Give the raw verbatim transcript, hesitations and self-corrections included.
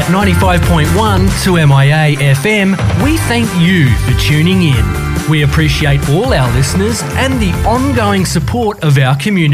ninety-five point one to M I A F M, we thank you for tuning in. We appreciate all our listeners and the ongoing support of our community.